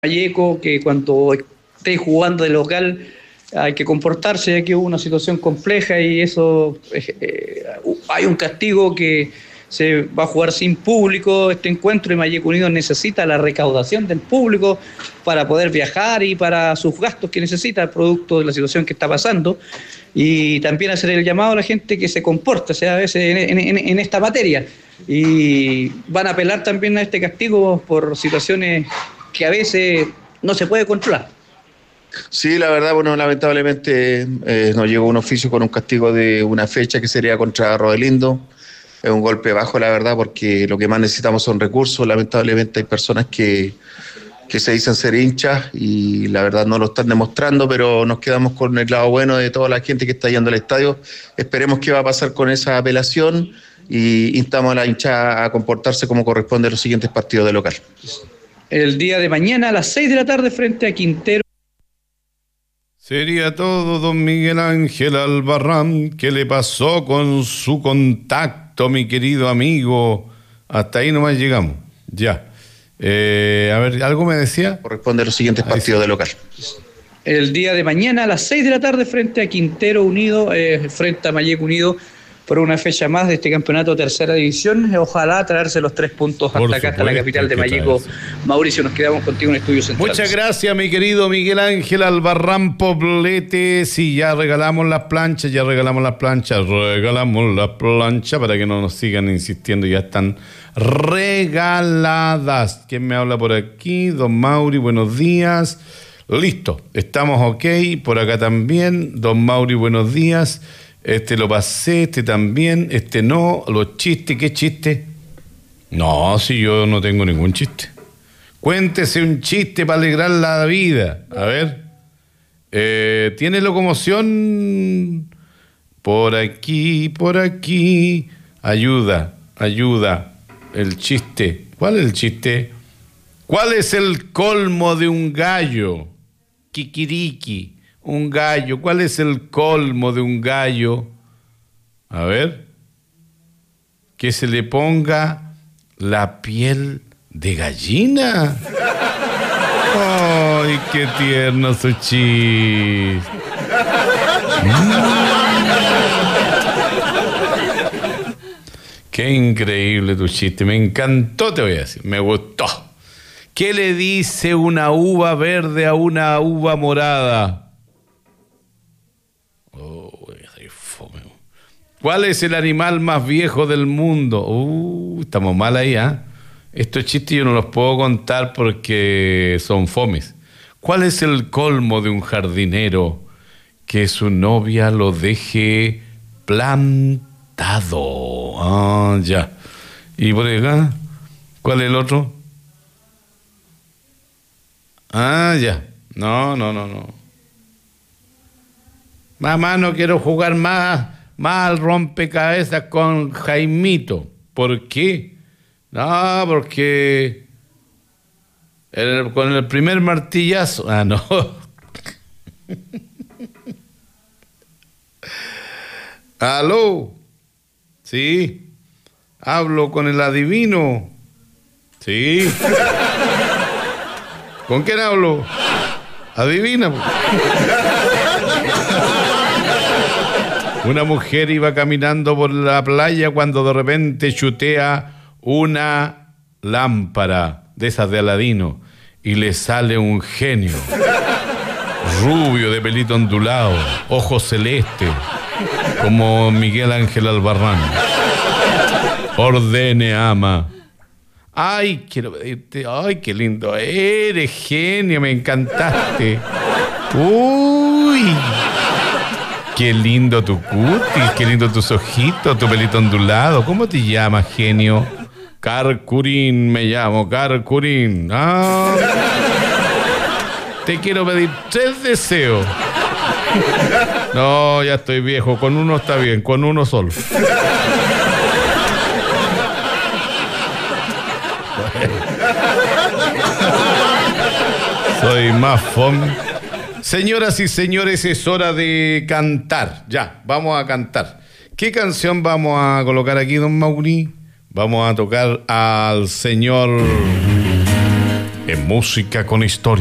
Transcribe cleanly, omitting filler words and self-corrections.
Valleco, que cuando esté jugando de local hay que comportarse, ya que hubo una situación compleja y eso hay un castigo que se va a jugar sin público este encuentro, y Valleco Unido necesita la recaudación del público para poder viajar y para sus gastos que necesita, producto de la situación que está pasando, y también hacer el llamado a la gente que se comporte, o sea, a veces en esta materia, y van a apelar también a este castigo por situaciones que a veces no se puede controlar. Sí, la verdad, bueno, lamentablemente nos llegó un oficio con un castigo de una fecha que sería contra Rodelindo. Es un golpe bajo, la verdad, porque lo que más necesitamos son recursos. Lamentablemente hay personas que se dicen ser hinchas y la verdad no lo están demostrando, pero nos quedamos con el lado bueno de toda la gente que está yendo al estadio. Esperemos qué va a pasar con esa apelación y instamos a la hinchada a comportarse como corresponde a los siguientes partidos de local. El día de mañana a las 6 de la tarde frente a Quintero. Sería todo, don Miguel Ángel Albarrán. ¿Qué le pasó con su contacto, mi querido amigo? Hasta ahí nomás llegamos. Ya. A ver, ¿algo me decía? Corresponde a los siguientes partidos de local. El día de mañana a las 6 de la tarde frente a Quintero Unido, frente a Valleco Unido, por una fecha más de este campeonato de tercera división. Ojalá traerse los 3 puntos hasta acá, hasta la capital de Valleco. Mauricio, nos quedamos contigo en Estudios Centrales. Muchas gracias, mi querido Miguel Ángel Albarrán Poblete. Sí, ya regalamos las planchas para que no nos sigan insistiendo, ya están regaladas. ¿Quién me habla por aquí? Don Mauri, buenos días. Listo, estamos ok, por acá también. Don Mauri, buenos días. Este lo pasé, este también, este no. Los chistes, ¿qué chiste? No, si yo no tengo ningún chiste. Cuéntese un chiste para alegrar la vida. A ver. ¿Tiene locomoción? Por aquí. Ayuda. El chiste. ¿Cuál es el chiste? ¿Cuál es el colmo de un gallo? Kikiriki. Un gallo. ¿Cuál es el colmo de un gallo? A ver. Que se le ponga la piel de gallina. ¡Ay, qué tierno su chiste! Qué increíble tu chiste. Me encantó, te voy a decir. Me gustó. ¿Qué le dice una uva verde a una uva morada? ¿Cuál es el animal más viejo del mundo? Estamos mal ahí, ¿ah? Estos chistes yo no los puedo contar porque son fomes. ¿Cuál es el colmo de un jardinero? Que su novia lo deje plantado. Ah, ya. ¿Y por acá? ¿Cuál es el otro? Ah, ya. No. Mamá, no quiero jugar más al rompecabezas con Jaimito. ¿Por qué? No, porque con el primer martillazo. Ah, no. ¿Aló? Sí. ¿Hablo con el adivino? Sí. ¿Con quién hablo? Adivina. Una mujer iba caminando por la playa cuando de repente chutea una lámpara de esas de Aladino y le sale un genio, rubio, de pelito ondulado, ojos celestes, como Miguel Ángel Albarrán. Ordene, ama. Ay, quiero pedirte, ay, qué lindo eres, genio, me encantaste. Uy. Qué lindo tu cutis, qué lindo tus ojitos, tu pelito ondulado. ¿Cómo te llamas, genio? Carcurín, me llamo, Carcurín. Ah. Te quiero pedir 3 deseos. No, ya estoy viejo, con uno está bien, con uno solo. Soy más fome. Señoras y señores, es hora de cantar. Ya, vamos a cantar. ¿Qué canción vamos a colocar aquí, don Mauri? Vamos a tocar al señor en Música con Historia.